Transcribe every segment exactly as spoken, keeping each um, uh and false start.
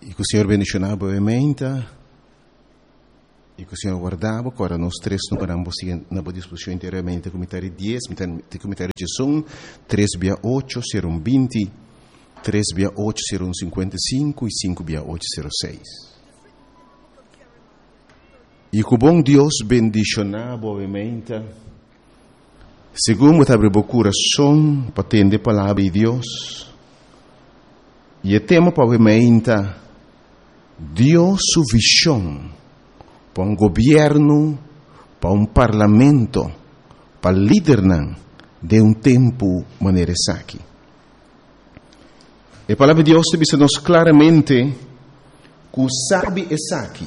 E que o Senhor bendicionava brevemente, e que o Senhor guardava, agora nós três não paramos na disposição inteiramente, comentário dez, comentário de som, três via oito, serão vinte, três via oito, serão cinquenta e cinco, e cinco via oito, serão seis. E que o bom Deus bendicionava brevemente, segundo abre o coração, para atender a palavra de Deus, e o tema brevemente, Deus sua visão para um governo, para um parlamento, para liderar de um tempo maneira aqui. A palavra de Deus diz-nos claramente que sabe essa aqui,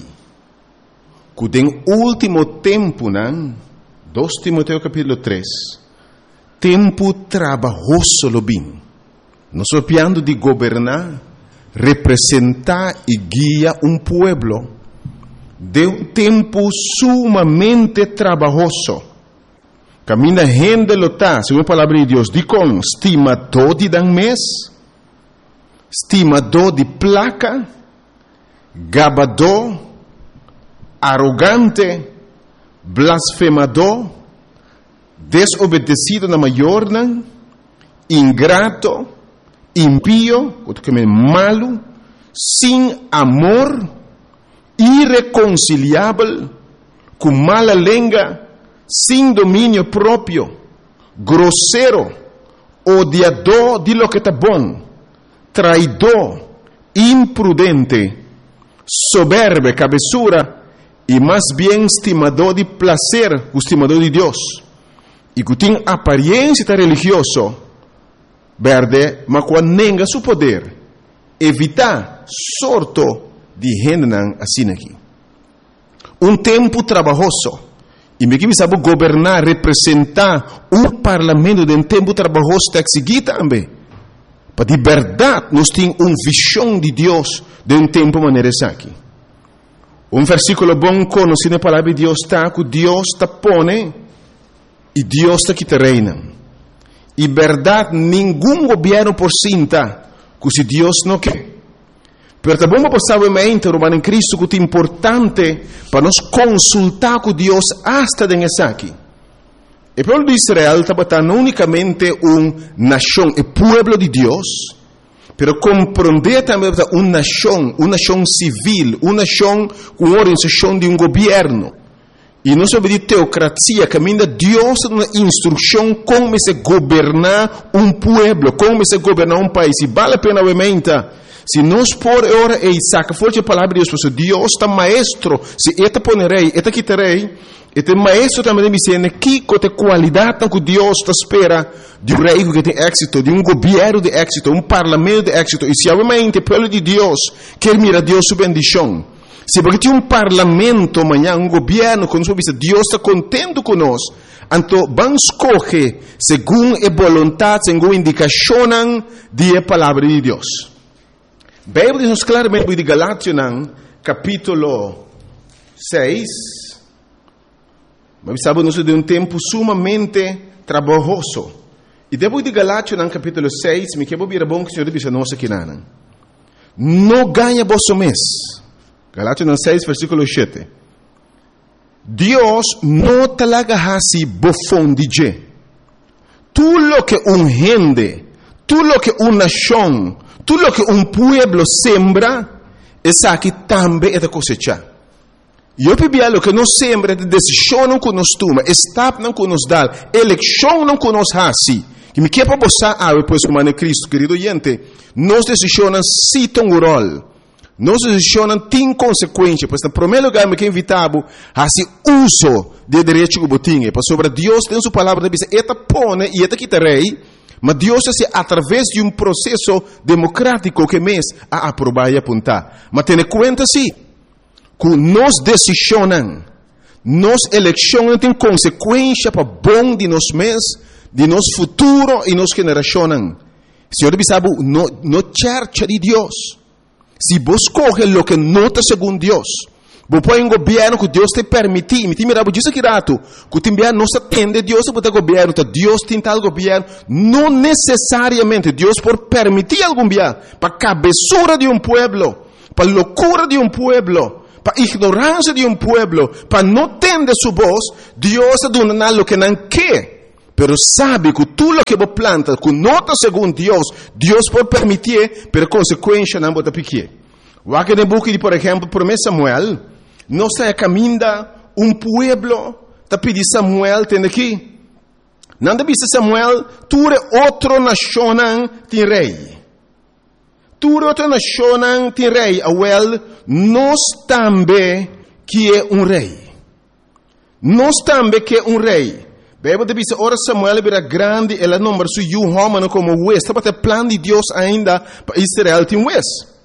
que no último tempo, dois Timoteo capítulo três, tempo trabalhoso lo bem, nós estamos de governar, representar e guiar um pueblo de um tempo sumamente trabalhoso. Camina gente lota, segundo a palavra de Deus, diz com estimador de dan mês, estimador de placa, gabador, arrogante, blasfemador, desobedecido na maior, ingrato, impío, malo, sem amor, irreconciliável, com mala língua, sem domínio próprio, grosseiro, odiador de lo que está bom, traidor, imprudente, soberbo, cabeçura, e mais bem estimador de prazer, estimador de Deus, e que tem aparência religiosa, verde, mas quando nega seu poder, evitar sorto de gente assim aqui. Um tempo trabalhoso. E me que sabe governar, representar um parlamento de um tempo trabalhoso está aqui também. Para de verdade, nós temos uma visão de Deus de um tempo maneira aqui. Um versículo bom conhecido na palavra de Deus está que Deus está pone e Deus está que te reina. E verdade, nenhum governo por cinta, que se Deus não quer. Pero também vamos passar o momento, Romano em Cristo, que é importante para nós consultar com Deus hasta dentro aqui. O povo de Israel estava não unicamente uma nação, o povo de Deus, pero compreender também uma nação, uma nação civil, uma nação com organização de um governo. E não sobre teocracia, caminha Deus uma instrução como se governar um povo, como se governar um país. E vale a pena, obviamente, se nós por hora e saca forte a palavra de Deus, Deus está maestro, se eta ponerei, eta quitarei, eta maestro também me ensina que com a qualidade que Deus está espera de um rei que tem êxito, de um governo de êxito, um parlamento de êxito. E se obviamente o povo de Deus quer mirar Deus sua bendição, se porque tem um parlamento amanhã, um governo, quando Deus está contente conosco, então vamos escolher segundo a vontade, segundo a indicação da palavra de Deus. A Bíblia diz claramente de Galátias, capítulo seis, mas sabemos de um tempo sumamente trabalhoso. E depois de Galátias, capítulo seis, me quero vir a bom que o Senhor diz a nós aqui, não ganha vosso mês. Galátias seis, versículo sete. Deus não te laga assim bofão de je. Tudo lo que um gente, tudo lo que uma nação, tudo lo que um pueblo sembra, essa aqui também é da cosecha. E eu pedi lo que nós sembra, é decisão não que nós toma, estado não que nos dá, eleição não que nos hace. Que me quer para você, ah, depois como é Cristo, querido gente, nós decisões citam o rol. Nós decisões têm consequência, pois, no primeiro lugar, me quer invitar a se uso de direito que botinha, pois sobre Deus tem sua palavra, diz, eta pone e eta quitarei, mas Deus é através de um processo democrático que mês a aprovar e apontar. Mas tenha conta sim, que nós decisões, nós eleições têm consequência para bom de nós mês, de nosso futuro e nossa geração. Senhor, sabe, no, no church de Deus. Se você coge o que nota segundo Deus, você põe um governo que Deus te permite, me te mira, diz aqui rato, que te envia não se atende Deus para o governo, Deus tem tal governo, não necessariamente Deus por permitir algum governo, para a cabeçura de um pueblo, para loucura de um pueblo, para ignorância de um pueblo, para não entender sua voz, Deus está dando algo que não quer. Pero sabe que tudo o que você planta, que nota segundo Deus, Deus pode permitir, pero consequência não pode pequer. O aqui no book de, por exemplo, primeiro Samuel, não está caminhando um pueblo, está pedindo Samuel, tem aqui. Não deve ser Samuel, tu é outra nação, tem rei. Tu é outra nação, tem rei. Awel, nós também que é um rei. Nós também que é um rei. Bebe deve ser, ora Samuel era grande, ela nombra su yu homem como Wes. Estava até plano de Deus ainda para Israel tem Wes.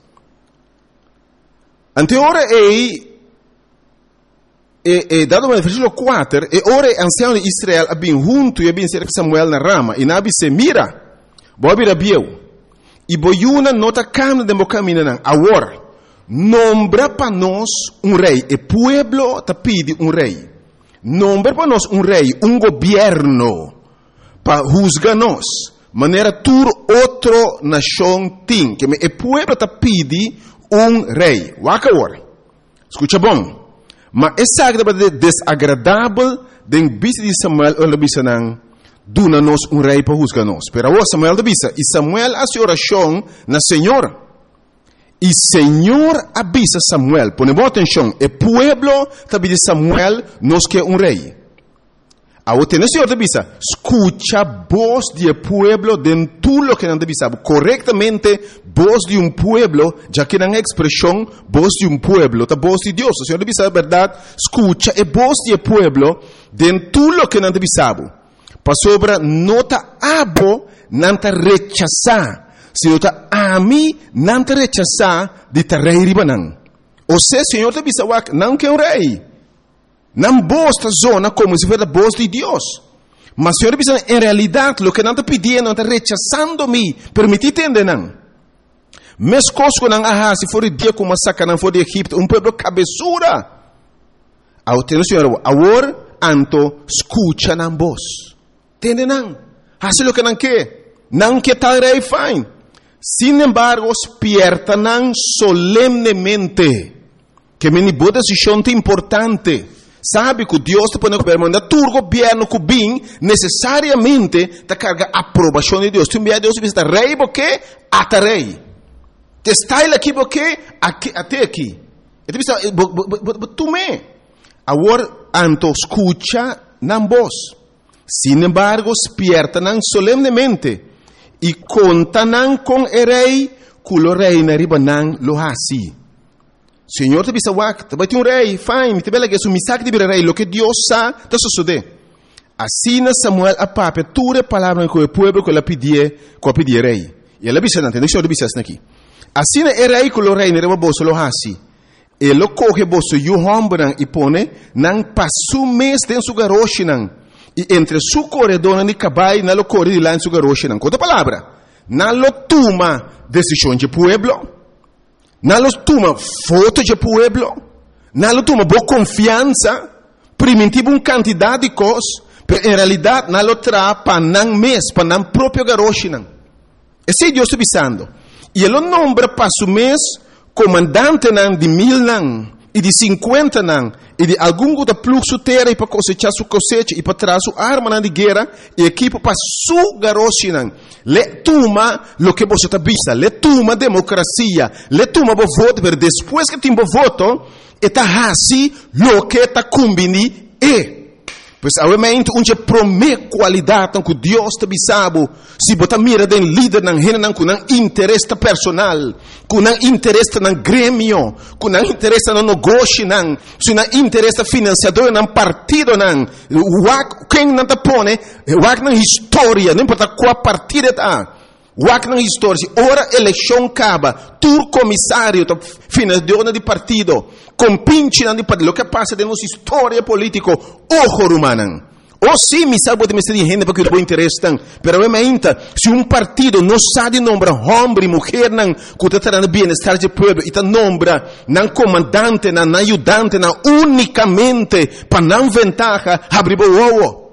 Ante ora é E, e dado no versículo quatro, e ora ancião de Israel abin junto e abin cerca Samuel na rama, e nabi se mira, bobi rabieu, e boiuna nota cam de mocamina nan, agora, nombra para nós um rei, e pueblo te pide um rei, nombra para nós um rei, um governo, para juzgar nós, maneira tur outro nação tem, que e pueblo te pide um rei, waka agora, escuta bom, mas essa é desagradável den bisa de Samuel ou bisa nang duna nos um rei para juzgar nós. Pero agora Samuel da bisa e Samuel hace oração na Senhor. E Senhor avisa Samuel, pone boa atenção, e pueblo tabi de Samuel nos que um rei. Agora tem o Senhor da bisa, escucha voz de pueblo den tudo que não deve saber corretamente voz de um pueblo, já que não é expressão voz de um pueblo, tá voz de Deus. O Senhor deve saber a verdade, escucha e voz de pueblo den tudo que não deve saber. Para sobre nota abo não te rechazar, se nota ami não te rechazar de te rei ribanan. Ou seja, o Senhor deve saber não que é um rei. Não bosta zona como se fosse a voz de Deus. Mas o Senhor diz, em realidade, o que não está pedindo, não está rechazando-me. Permitir entender, não. Mas coisas não há, se for o dia como massacre, não for de Egipto, um povo cabeçura. Ao ter o Senhor, agora, anto, escucha na voz. Entende, não? Hace o que não quer. Não quer tal rei, fine. Sin embargo, despierta não solemnemente. Que me boa decisão importante. Sabe que Deus te põe no governo, mas o governo que vem necessariamente te carga a aprovação de Deus. Tu me Deus está rei porque até rei. Te está ele aqui porque até aqui. E tu pensa, tu me. Agora, anto escucha na voz. Sin embargo, despierta não solemnemente e conta não com o rei, que o rei na riba não lo hasi. Senhor te bisa wak, te bati um rei, fine, te bela que su misak de rei, lo que Deus sa, te sucede. Assim Samuel a pape, ture palavra com o povo que ela pedia, que pedia rei. E ela bisa não, deixa eu bisa aqui. Assim é rei que o rei ne reba bolso lo hasi. E lo coge bolso yu hombran e pone, não passo mês dentro su garoshi não. E entre su corredor de cabai, na lo corre de lá em su garoshi não. Outra palavra, na lo toma decisão de pueblo. Não toma foto de pueblo, não toma boa confiança, primitivo um quantidade de coisas, mas em realidade não traz para não mês, para não próprio garoto. Esse é Deus está avisando. E ele nombra para o mês comandante de mil não, e de cinquenta não, e de algum outro fluxo terra para cosechar sua cosecha e para trazer sua arma de guerra e equipo para sua garoto. Le toma lo que você está vista, le toma democracia, le toma o voto, mas depois que tem o voto, está assim lo que está combini e. Pois obviamente onde promete qualidade que Deus te bisabo, se você mira den líder não rena com não interesse personal, com não interesse no grêmio, com não interesse no negócio não, se não interesse financiador não partido não, o quem não te põe, o na história, não importa qual partido está. Wak na história, ora eleição acaba, tu comissário, financiador de partido, compinche de partido, o que passa de nossa história política, ojo rumana. Ou sim, me salvo de me ser de gente porque eu interesse, mas realmente, se um partido não sabe nombrar homem e mulher, não, que está no bem-estar do povo, e nombra, não comandante, não ajudante, não unicamente, para não ventaja, abre o ovo.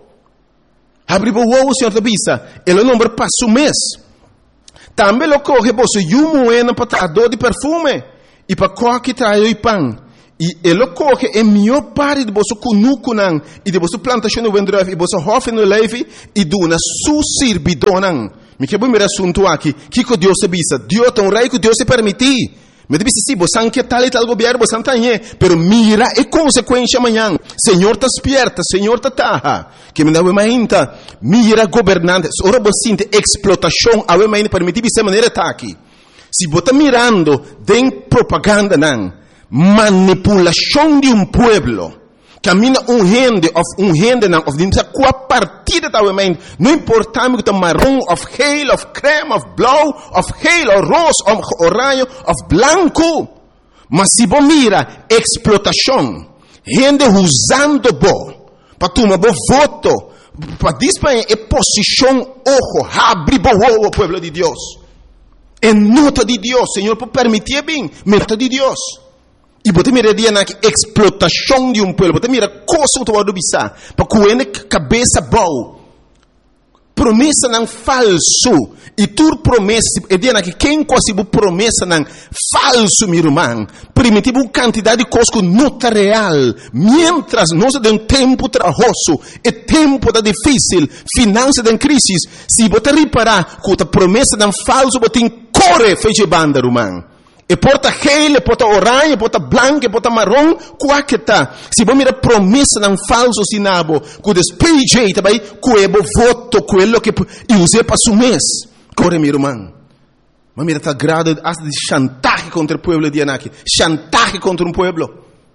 Abre o ovo, senhor da bisa, ele nombra para o mês. Também lo coge você e um moeda para dor de perfume. e para qualquer traio e pão. E ele coge a melhor parte de você cunucunan e de você plantação no vendrove e você hofe no leve e duna su servidonang. Me que bom me assunto aqui. Que que Deus se bisa? Deus tão rei que Deus se permitir. Me disse sim, você não quer tal e tal governo, você não tem, pero mira e consequência amanhã. Senhor está despierta, Senhor está taha. Que me dá uma ainda. Mira governante, ora você sente explotação, a uma ainda permitir de maneira tá aqui. Se você está mirando, tem propaganda não. Manipulação de um pueblo. Camina um rende, of um rende não, of dimsa qua partida da mente. Não importa me que tá marrom, of geel, of creme, of blau, of geel, of rosa, of orange, of blanco. Mas se você mira explotação, rende usando bo, para tomar bo voto, para disparar a posição ojo, abre bo o pueblo de Deus. É nota de Deus, Senhor, por permitir bem, nota de Deus. E você mira dia na explotação de um povo, você mira coisa que você bisa, para coene cabeça boa. Promessa não falso. E tu promessa, e dia na que quem quase promessa não falso, meu irmão. Primitivo quantidade de coisas que não está real. Mientras nós de um tempo trabalhoso, e tempo da difícil, finança da crise, se você reparar que a promessa não falso, você corre feche banda, irmão. E porta gel, e porta orange, e porta branco, e porta marrom, qual que tá? Se você mira promessa não falso sinabo, que despeje, também, que é bo voto, quello que e use para su mês. Corre, meu irmão. Mas mira, tá grado de chantaje contra o pueblo de Anaki. Chantaje contra um pueblo.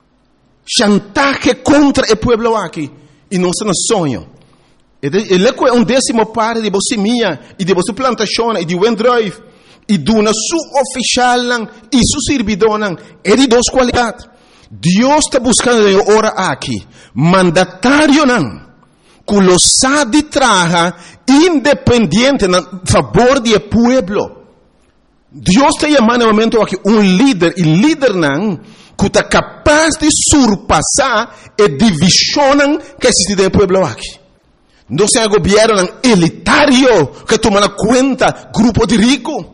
Chantaje contra o pueblo aqui. E não se nos sonho. Ele é um décimo parte de você minha, e de você plantação, e de Wendrive. E duna su oficial e su servidor é de duas qualidades. Deus está buscando ora aqui mandatário não, que lo sabe traja independente na favor do pueblo. Deus está chamando no momento aqui um líder e líder não que está capaz de surpassar a divisão que existe no pueblo aqui. Não se é governo elitário que toma conta grupo de ricos.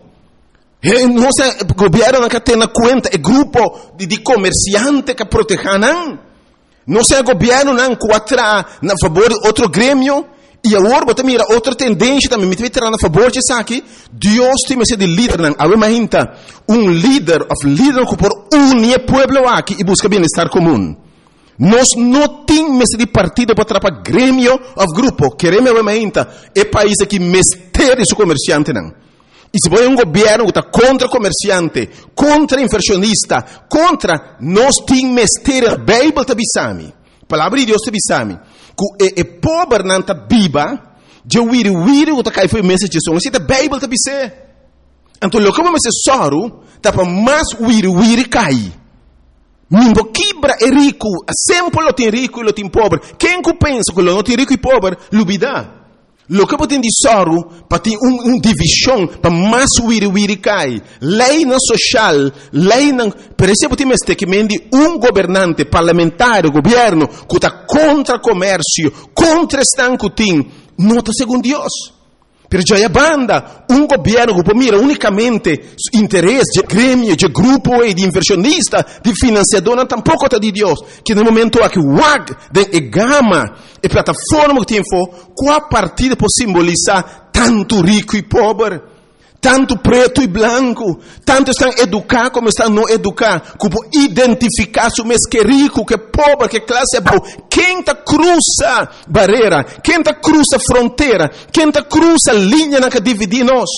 Não se governo que tem na conta é grupo de, de comerciantes que protegem. Não se governo que atra na favor de outro grêmio. E agora você mira outra tendência também. Me vai na favor de isso aqui. Deus tem esse de líder. Agora um líder of líder que por unir o povo aqui e busca bem-estar comum. Nós não temos esse de partido para atrapalhar grêmio of grupo. Queremos agora é país que mestre esse comerciante não. E se você é um governo que está contra comerciante, contra inversionista, contra nós temos mestre, a Bíblia está bisami. A palavra de Deus está bisami. Que é pobre não está viva, de wiri wiri que está caindo foi mensagem de som. Se a Bíblia está bisé. Então, o que vamos ser soro, está para mais wiri wiri cair. Mingo quebra é rico, sempre lo tem rico e lo tem pobre. Quem que pensa que lo não tem rico e pobre, lubida. Lo que você tem de soro, para ter uma um divisão, para mais wiri wiri cai. Lei não social, lei não... Por exemplo, tem este que mende um governante parlamentar, governo, que está contra comércio, contra estanco tem, não está segundo Deus. Pero já é banda, um governo que mira unicamente interesse de grêmio, de grupo e de inversionista, de financiador, não tampouco está de Deus. Que no momento aqui, o W A G, de gama e plataforma que tem for, qual partida pode simbolizar tanto rico e pobre, tanto preto e branco, tanto estão educados como estão não educados, que pode identificar se o mês que é rico, que é pobre, que classe é boa. Quem está cruza barreira, quem está cruza fronteira, quem está cruza linha na que divide nós.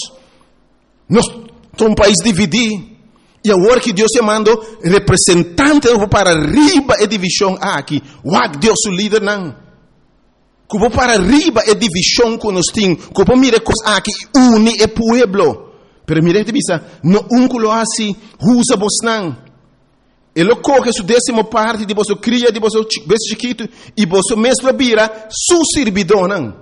Nós somos um país dividido. E agora que Deus te mandou representante para arriba a divisão aqui, o A G Deus o líder não. Que vou para arriba é divisão que nós temos. Que vou mirar coisas aqui, une o pueblo. Pero mire te bisa, no um que lo assim, usa vos não. Ele coge sua décima parte de vosso cria, de vosso bebê chiquito, e vosso mesmo vira su servidor não.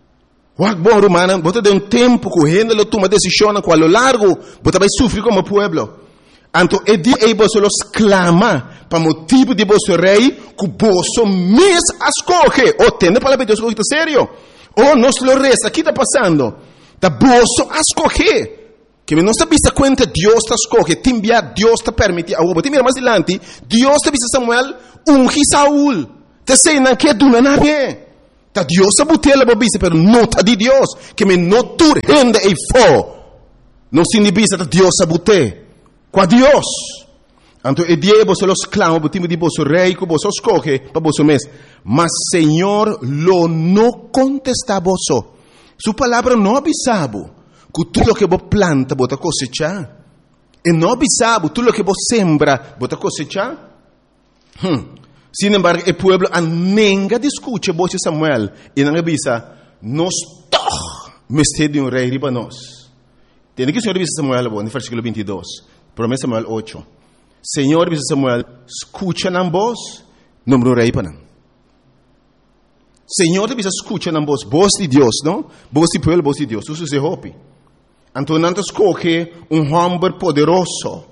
O bom romano, você tem um tempo que ele lo toma decisão, com a lo largo, você vai sofrer como pueblo. Então, é dia que você los clama para motivo de vosso rei, que você mesmo escolhe. Ou tem a palavra de Deus, está sério? Ou nós lo resta, o que está passando? Está você escolhe. Que me não está vista cuenta Dios te escoge, te envia, Dios te permite. Agora, te mira mais adiante, Dios te vista Samuel, ungi Saúl. Te sei não que do nadie. Ta Dios te butela babisa, pero não ta di Dios. Que me não tur rende e fo. Não se vista ta Dios te bute. Qua Dios. Anto e die você los clama, botimo di bosso rei, que você escoge para bosso mes. Mas Senhor lo não contesta bosso. Su palavra não avisabo. Que tudo que você planta, você cosecha. E não avisabo, tudo que você sembra, você cosecha. Hum. Sin embargo, o pueblo anenga discute você Samuel. E não avisa, nós toch, mestre de um rei riba nós. Tem que o Senhor avisa Samuel, no versículo vinte e dois. Promessa Samuel oito. Senhor avisa Samuel, escucha na voz, número rei para não. Senhor avisa, escucha na voz, voz de Deus, não? Voz de pueblo, voz de Deus. Isso se hopi. Então, não escoge um homem poderoso,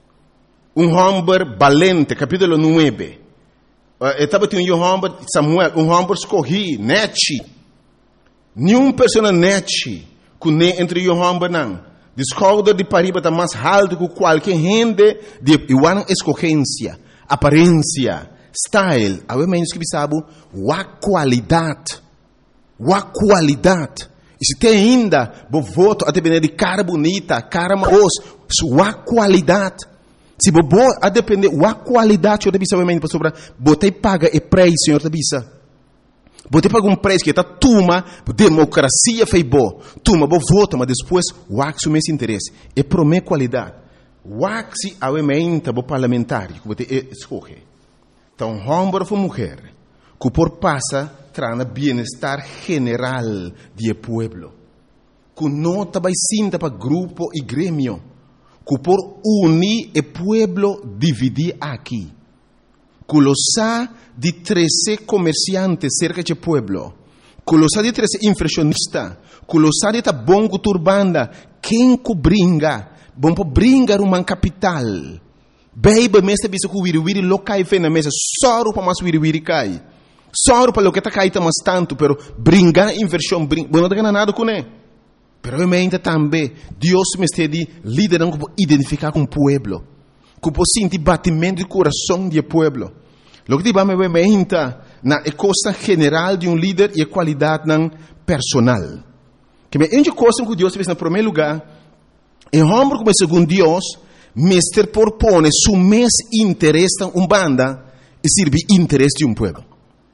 um homem valente, capítulo nove. Estava tendo um homem, Samuel, um homem escolhi, nete. Nenhuma pessoa nete, que nem entre um homem não. Descobre de pariba está mais alto que qualquer gente de igual escorrência, aparência, style. A menos que sabe, a qualidade, a qualidade. E se tem ainda, bo voto a depender de cara bonita, cara maos, sua qualidade. Se bo a depender da qualidade, eu deve saber para sobre, botei paga e preço, senhor debisa. Botei paga um preço que está tuma, democracia fez bo, tuma bo voto, mas depois o axo mais interesse. E promê qualidade. O axi aumenta bo parlamentar, que botei escolhe. Então, homem ou mulher, que por passa trana bem-estar general do pueblo. Que não vai sinta para grupo e grêmio. Que por unir o pueblo dividir aqui. Que lo sa de treze comerciantes cerca do pueblo. Que lo sa de treze inflacionistas. Que lo sa de ta bom turbanda. Quem que bringa? Bom para bringar uma capital. Beiba mesta bisa que wiri wiri lo cai fe na mesa. Só para mais wiri wiri cai. Só para o que está caindo mais tanto, pero brincar inversão, brincar, não tem nada com ele. Pero eu me também, Deus me está de liderar para identificar com o pueblo, que para sentir batimento do coração do pueblo. Lo que diba me me na coisa general de um líder e a qualidade nan personal. Que me ente coisa que Deus fez no primeiro lugar, e homem como segundo Deus, mister propone su mes interesse um banda e serve interesse de um pueblo.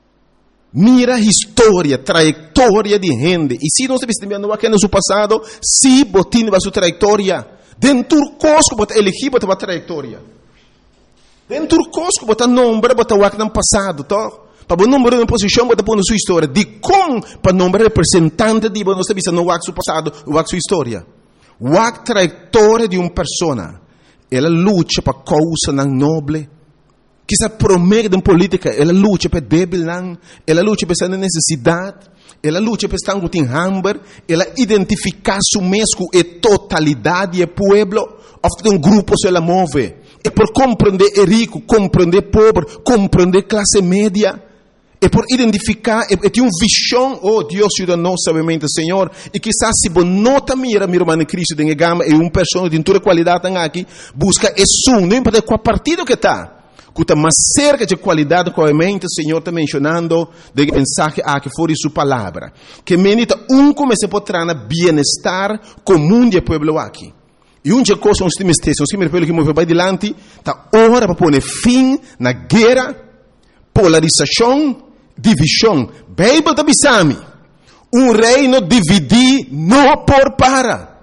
Mira a história, trajetória de gente. E se não se viste vendo aqui no seu passado, se botin a sua trajetória, dentro cosco bota elegir bota a trajetória. Dentro cosco bota nombre bota o no passado, to? Para o número de posição bota pôr na sua história. De como para nombre representante de não se viste no seu passado, o sua história. A trajetória de uma pessoa, ela luta para causa não nobre. Que se promete em política, ela luta para débil, ela luta para essa necessidade, ela luta para estar com hambre, ela identifica su mesmo e totalidade do pueblo, ou um grupo se ela move. É por compreender o rico, compreender o pobre, compreender a classe média, é por identificar, é ter uma visão, oh Deus ajuda-nos, sabemente, Senhor, e quizás se você nota mira, meu irmão em Cristo, tem gama, é uma pessoa de toda qualidade aqui, busca esse um, não importa qual partido que está. Que está mais cerca de qualidade que o Senhor está mencionando de mensagem a que for sua palavra. Que menita um como se pode trazer bem-estar comum do povo aqui. E uma coisa uns times testes, uns times do povo que move para adiante, está hora para pôr fim na guerra, polarização, divisão. Bíblia da Bisami. Um reino dividir não por para.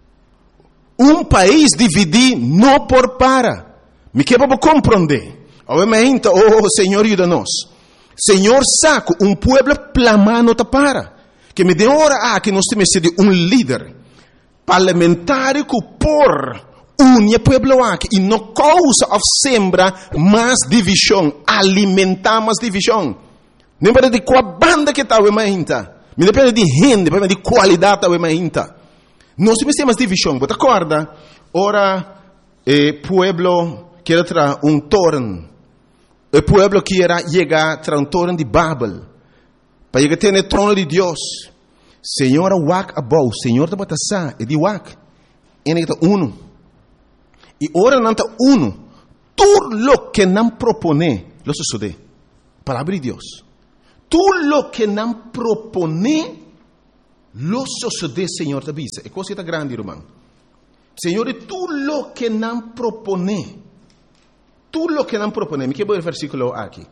Um país dividir não por para. Me quer para compreender. Obviamente, oh Senhor, ajuda-nos. Senhor, saco, um pueblo plamando te para. Que me dê hora a que nós temos de um líder parlamentar que por une o pueblo aqui e não causa ou sembra mais divisão, alimentar mais divisão. Não depende de qual banda que está o emainta. Não depende de gente, depende de qualidade o emainta. Nós temos mais divisão. Você acorda? Ora, eh, pueblo quer trazer um torno. O pueblo quer chegar a trazer um torno de Babel. Para chegar a ter o trono de Deus. Senhor, wak abou. Senhor, está batendo e de wak. en está uno. Y ahora no está uno. Todo lo que nos propone, lo sucede. Palabra de Dios. Todo lo que nos propone, lo sucede, Señor, te avisa. Es cosa grande, hermano. Señor, tú lo que nos propone, tú lo que nos propone. Me quiero ver el versículo aquí.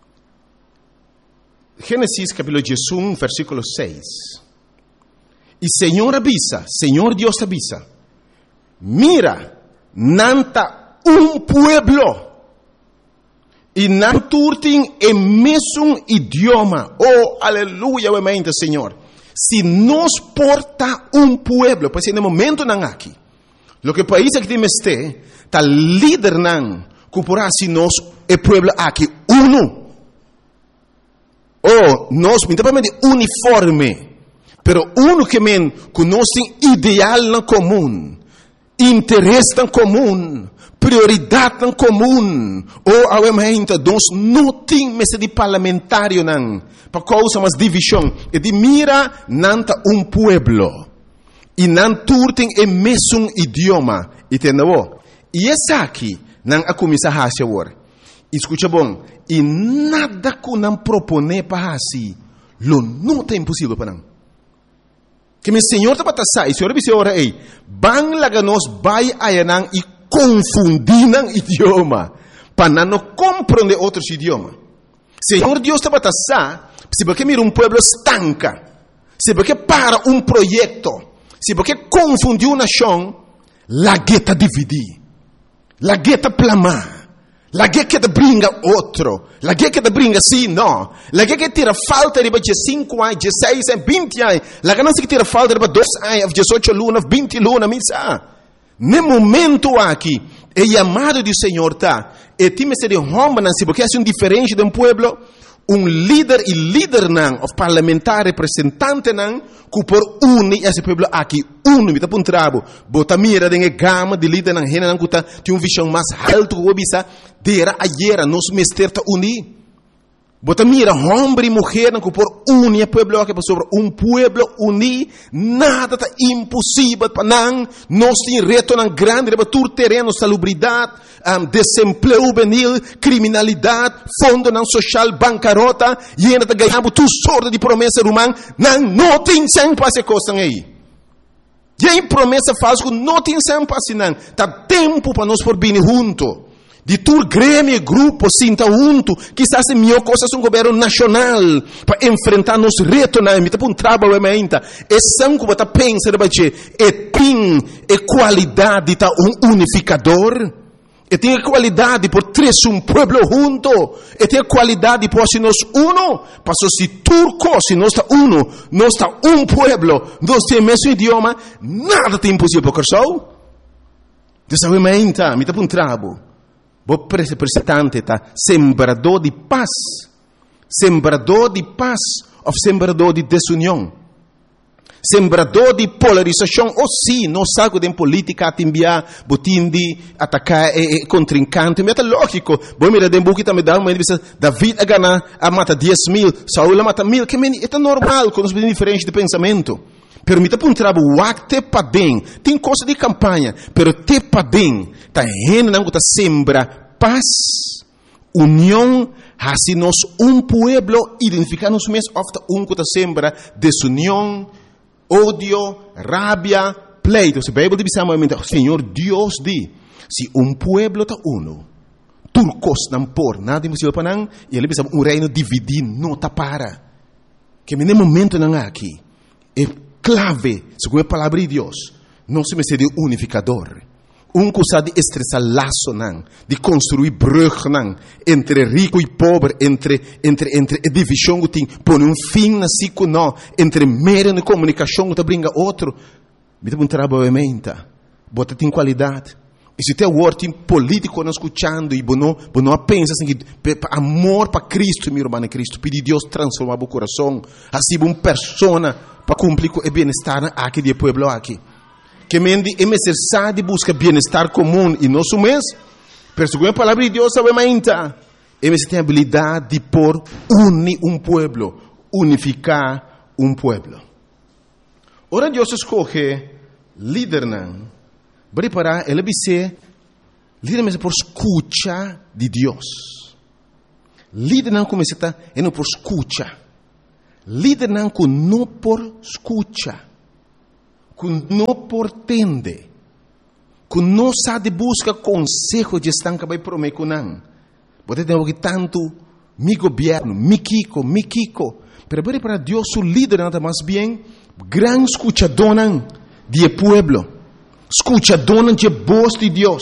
Génesis capítulo dieciuno, versículo seis. Y Señor avisa, Señor Dios avisa. Mira, nanta un pueblo. Y nanturtin en mesmo idioma. Oh, aleluya, obviamente, Señor. Si nos porta un pueblo, pues en el momento nan aquí, lo que país que tem este, ta líder nan, cupura si nos el pueblo aquí uno. Oh, nos, minimamente uniforme, pero uno que men conoce ideal en común, interés en común, prioridade em comum, ou obviamente nós não temos de parlamentário não, para causa mais divisão, e de mira nanta um pueblo, e não turtem o mesmo idioma, e entendeu? E essa aqui, não a começar a fazer agora. Escuta bom, e nada que não propõe para assim, lo não é impossível para não. Que meu Senhor está para passar, e o Senhor disse ora, ei, bang laga nós vai ayanang e confundindo idioma, para não compreender outros idiomas. Senhor Deus está para passar, se porque mira um pueblo estanca, se porque para um projeto, se porque confundiu uma nação, la gueta dividir, la gueta plamar, la gueta brinca outro, la gueta brinca sim, não, la gueta tira falta de cinco anos, dezesseis anos, vinte anos, la ganância que tira falta de dois anos, dezoito lunas, vinte lunas, misa. No momento aqui, o chamado do Senhor está, e time se de homem, porque é um diferente de um pueblo, um líder e líder não, o parlamentar representante não, que por unir esse pueblo aqui, uno, me está para um trabo, bota mira de gama de líder não, rena não, que tem uma visão mais alta, que obisa, dera ayer, nos mester ta unir. Bota mira, homem e mulher, que por unir o pueblo aqui, sobre um pueblo unir, nada está impossível para não, nós temos reto não grande, para tur terreno, salubridade, um, desemprego juvenil, criminalidade, fundo não social, bancarrota, e ainda ganhamos tu sorte de promessa humana, não, não tem sem para essa coisa aí. E aí promessa falsa, não tem sem para assim, não, está tempo para nós por vir junto. De tur grêmio, grupo, sinta junto, quizás é melhor coisa um governo nacional para enfrentar nos retos na emita para um trabalho ementa. É sangue que você pensa de baixo, é tem é qualidade tá um unificador, é tem a qualidade por três um pueblo junto, é tem a qualidade por se nós uno, para se turco se nós está uno, nós está um pueblo, nós temos o mesmo idioma, nada tem impossível para o Dessa ementa, emita para um trabalho. Vou representante tá sembrador de paz, sembrador de paz ou sembrador de desunião, sembrador de polarização. Ou sim, não sabe de política a enviar botim de atacar e, e contrincante. Mas é lógico. Vou mirar de um pouco também dá uma divisão. David a ganhar a mata dez mil, Saul a mata mil. Que é normal quando nós diferentes de pensamento. Permita para um trabalho, até para bem, tem coisa de campanha, pero te para bem, tá rena não tá sembra paz, união, assim nós um pueblo identificar-nos mesmo, ofta um que tá sembra desunião, ódio, rabia, pleito. Se a Bíblia diz amamente, Senhor Deus diz, se um pueblo tá uno, turcos não por nada impossível para não, e ele diz um reino dividido não tá para, que no momento não aqui é clave, segundo a palavra de Deus, não se me de unificador. Um coisa de estressar laço, não, de construir brug, não, entre rico e pobre, entre, entre, entre a divisão que tem, põe um fim na cico, não, entre meio de comunicação que brinca outro. Me dá um trabalho ementa, bota tem qualidade. E se tem word político não escutando e não não pensa assim que amor para Cristo, meu irmão em Cristo, pedir Deus transformar o coração, assim uma pessoa para cumprir o bem-estar aqui do povo aqui. Que mende é necessário buscar bem-estar comum e nosso mês, pero segundo a palavra de Deus, sabe ainda, é necessário ter a habilidade de por unir um povo, unificar um povo. Ora Deus escolhe líder não, Bari para ele dice, líder me por escucha de Dios. Líder não começa a não por escucha. Líder não com não por escucha. Com não por tende. Com não sabe busca consejo de estar que vai prometer com não. Pode ter que tanto mi governo, mi Kiko, mi Kiko. Pero bari para Dios su líder nada más bien gran escuchador de pueblo. Escuchador de voz de Dios.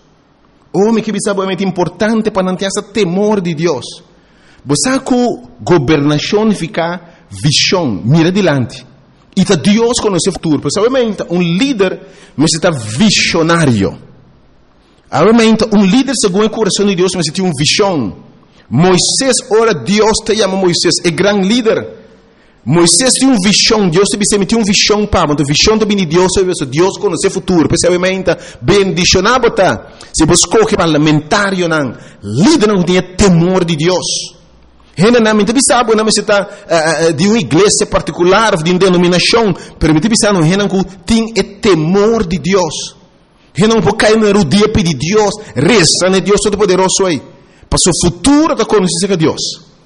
Homem que bisa é importante para manter esse temor de Deus. Você com governação fica visão, mira adiante. E tá Deus conhece o futuro. Pessoalmente, um líder necessita visionário. Obviamente, um líder segundo o coração de Deus necessita uma visão. Moisés, ora Deus te chama Moisés, é grande líder. Moisés tinha uma visão, Deus te disse, tinha uma visão para, mas a visão também de Deus, Deus conhece o futuro, pessoalmente, bendicionado tá. Se você escolhe parlamentário, não, líder não tem temor de Deus. Ele não me sabe, não está de uma igreja particular, de uma denominação, mas me sabe, não, ele não tem temor de Deus. Ele não pode cair no dia pedir Deus, reza, né, Deus todo-poderoso aí. Para o futuro da conhecer de Deus.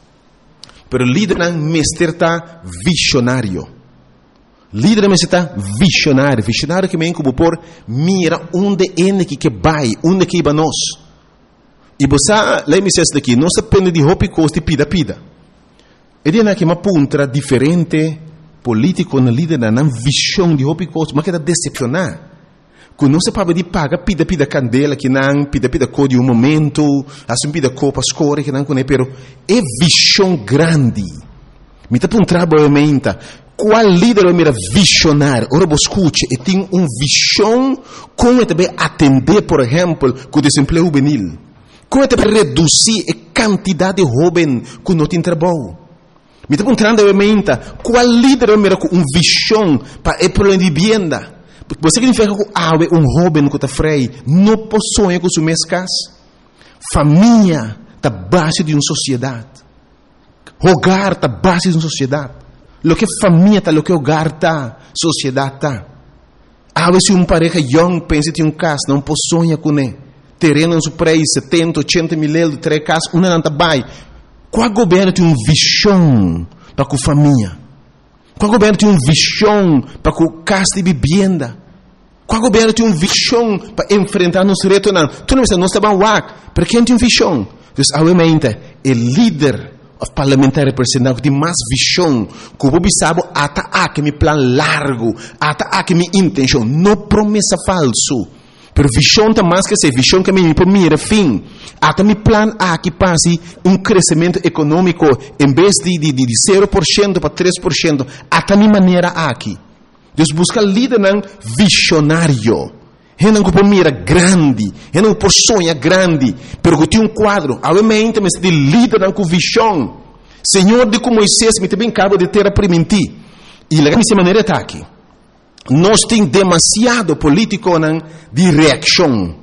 Pero líder não mestre está visionário. Líder não está visionário. Visionário que me como por mira onde é que vai, onde que vai nós. E você, lá me diz daqui, não se depende de roupa e costa pida pida. Ele é que uma punta diferente político na líder não visão de roupa e costa, mas que está decepcionar. Quando não se pode de paga pida pida candela que não pida pida cor de um momento, assim pida copa score que não conhece, pero é visão grande. Me tá um trabalho menta. Qual líder é mira visionário? Ora você escute, e tem uma visão como também atender, por exemplo, com o desemprego juvenil. Como também reduzir a quantidade de jovens que não tem trabalho. Me tá um trabalho menta. Qual líder é mira com uma visão para o problema de vivienda? Você significa que há um jovem que está freio, não possui com sua mescas. Família está base de uma sociedade. Hogar está base de uma sociedade. Lo que família está, lo que hogar está, sociedade está. Há vezes um pareja young pensa que tem um caso, não possui com ele. Terreno no seu preço, setenta, oitenta mil euros, três casas, uma não está bem. Qual governo tem uma visão para a família? Qual governo tem uma visão para o casa de vivenda? Qual governo tem uma visão para enfrentar nos retos? Não, tu não estás bem lá, para quem tem uma visão? Então, obviamente, o líder parlamentar representante tem mais visão, que o povo sabe até aqui meu plano largo, até aqui minha intenção, não promessa falso. Pero visão está mais que ser visão que me por mim era fim. Até meu plano aqui passe um crescimento econômico em vez de, de, de zero por cento para três por cento. Até minha maneira aqui. Deus busca líder não visionário. Ele não por mira grande, ele não por sonha grande, pero que tem um quadro. Obviamente, mas de líder não com visão. Senhor de como Moisés me também acaba de ter a permitir. E lá minha maneira está aqui. Nós temos demasiado político não, de reação.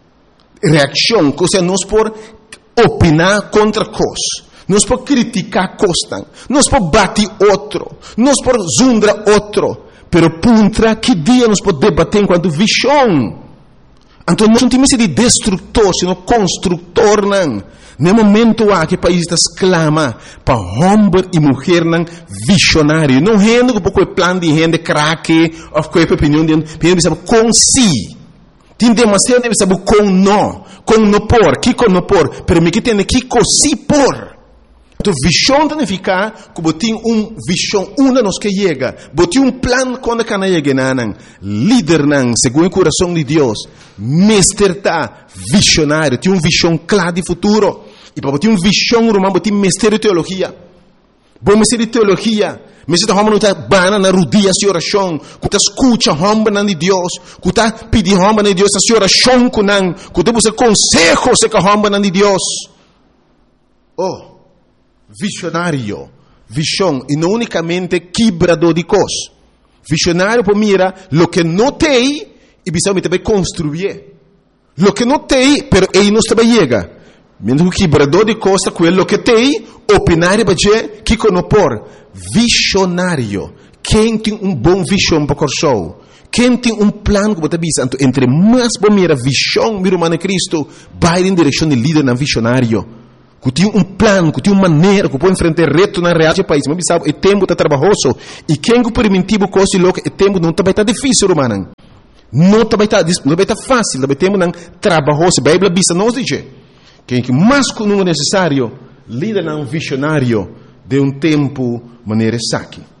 Reação, ou seja, nós por opinar contra coisas. Nós por criticar coisas. Nós por bater outro. Nós por zundar outro. Pero puntra, que dia nós podemos debater enquanto visão? Então, nós não temos de destrutor, sino construtor, não. No momento há que o país está exclama para homem e mulher não visionário. Não é um pouco o plano de gente craque, ou qualquer opinião de gente, sabe com si. Tem demasiado de saber com não, com não por, que com não por, pero me que tem que com si por. Então, visão significa que tem uma visão, uma nos que chega, tem um plano quando que não chega, não. Líder, não, segundo o coração de Deus, mestre está visionário, tem uma visão clara de futuro. E para ter uma visão, romano, tem mestre de teologia. Bom mestre de teologia, mestre de homem não está bana na rodilha de oração, que está escuta homem de Deus, que está pedindo homem de Deus a oração com não, que está buscando consejos com homem de Deus. Oh! Visionário, visão, e não unicamente quebrador de coisas. Visionário para mira lo que não tem e precisa também construir. Lo que não tem, pero ele não também chega. Mesmo que quebrador de coisas, quello que tem, opinar para dizer que não por. Visionário, quem tem um bom visão para o show, Quem tem um plano que você visa, entre mais bom a visão, meu irmão Cristo, vai em direção de líder não visionário. Que tem um plano, que tem uma maneira, que pode enfrentar reto na realidade do país. Mas sabe, o tempo está trabalhoso. E quem que permitivo coisa louca, o tempo não vai estar difícil, irmão. Não vai estar, não vai estar fácil, o tempo não trabalhoso. A Bíblia visa nos diz. Quem que mais que não é necessário, líder não visionário de um tempo maneira saque.